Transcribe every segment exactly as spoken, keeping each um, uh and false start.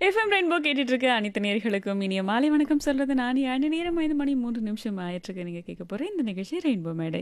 FM rainbow கேட்டுட்டு இருக்க அனைத்து நேயர்களுக்கும் இனிய மாலை வணக்கம் சொல்றது நான் யானி. நேரம் ஐந்து மணி மூன்று நிமிஷம் ஆயிட்டிருக்கு. நீங்க கேட்க போற இந்த நிகழ்ச்சி ரெயின்போ மேடை.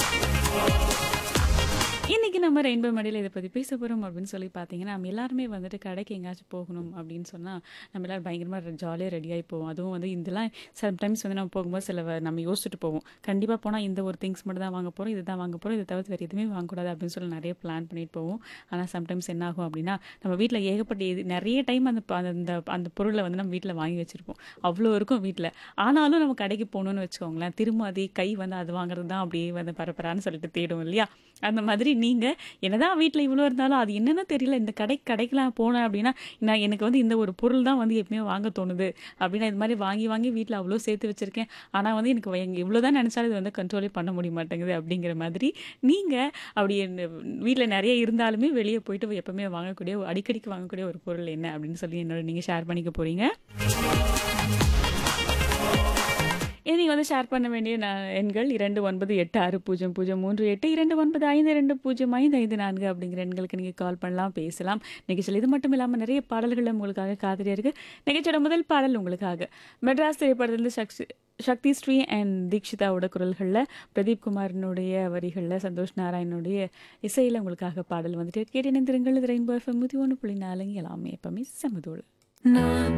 இன்னைக்கு நம்ம ரெயின்போ மேடையில் இதை பற்றி பேச போகிறோம் அப்படின்னு சொல்லி பார்த்தீங்கன்னா, நம்ம எல்லாருமே வந்துட்டு கடைக்கு எங்கேயாச்சும் போகணும் அப்படின்னு சொன்னால் நம்ம எல்லாரும் பயங்கரமாக ஜாலியாக ரெடியாகி போவோம். அதுவும் வந்து இதெல்லாம் சம்டைம்ஸ் வந்து நம்ம போகும்போது சில வ- நம்ம யோசிச்சுட்டு போவோம். கண்டிப்பாக போனால் இந்த ஒரு திங்ஸ் மட்டும் தான் வாங்க போகிறோம், இது தான் வாங்க போகிறோம், இதை தவிர்த்து வேறு எதுவுமே வாங்கக்கூடாது அப்படின்னு சொல்லி நிறைய பிளான் பண்ணிட்டு போவோம். ஆனால் சம்டைம்ஸ் என்ன ஆகும் அப்படின்னா, நம்ம வீட்டில் ஏகப்பட்ட இது நிறைய டைம் அந்த ப- அந்த அந்த பொருளை வந்து நம்ம வீட்டில் வாங்கி வச்சுருப்போம். அவ்வளோ இருக்கும் வீட்டில். ஆனாலும் நம்ம கடைக்கு போகணும்னு வச்சுக்கோங்களேன், திரும்ப அதே கை வந்து அது வாங்குறது தான் அப்படியே வந்து பரப்பரான்னு சொல்லிட்டு தேடும் இல்லையா? அந்த மாதிரி நீங்கள் என்னதான் வீட்டில் இவ்வளோ இருந்தாலும் அது என்னன்னு தெரியல, இந்த கடை கடைக்கெலாம் போனேன் அப்படின்னா நான் எனக்கு வந்து இந்த ஒரு பொருள் தான் வந்து எப்பயுமே வாங்க தோணுது அப்படின்னா இது மாதிரி வாங்கி வாங்கி வீட்டில் அவ்வளோ சேர்த்து வச்சுருக்கேன். ஆனால் வந்து எனக்கு வ- இவ்வளோ தான் நினச்சாலும் இது வந்து கண்ட்ரோலே பண்ண முடிய மாட்டேங்குது அப்படிங்கிற மாதிரி நீங்கள் அப்படி வீட்டில் நிறைய இருந்தாலுமே வெளியே போயிட்டு எப்பவுமே வாங்கக்கூடிய அடிக்கடிக்கு வாங்கக்கூடிய ஒரு பொருள் என்ன அப்படின்னு சொல்லி என்னோட நீங்கள் ஷேர் பண்ணிக்க போகிறீங்க. இது நீங்கள் வந்து ஷேர் பண்ண வேண்டிய நான் எண்கள் இரண்டு ஒன்பது எட்டு ஆறு பூஜ்ஜியம் பூஜ்ஜியம் மூன்று எட்டு இரண்டு ஒன்பது ஐந்து ரெண்டு பூஜ்ஜியம் ஐந்து ஐந்து நான்கு அப்படிங்கிற எண்களுக்கு நீங்கள் கால் பண்ணலாம், பேசலாம். நிகழ்ச்சியில் இது மட்டும் இல்லாமல் நிறைய பாடல்கள் உங்களுக்காக காத்துட்டே இருக்கு. நிகழ்ச்சியோட முதல் பாடல் உங்களுக்காக மெட்ராஸ் திரைப்படத்திலிருந்து சக்தி சக்தி ஸ்ரீ அண்ட் தீக்ஷிதாவோட குரல்களில், பிரதீப் குமாரினுடைய வரிகளில், சந்தோஷ் நாராயணனுடைய இசையில் உங்களுக்காக பாடல் வந்துட்டு கேட்டு இணைந்திருங்கள். இது ரெயின்போ எஃப்எம் நூற்றி ஒன்று புள்ளி நாலுங்க எல்லாமே எப்பவுமே சமதோடு.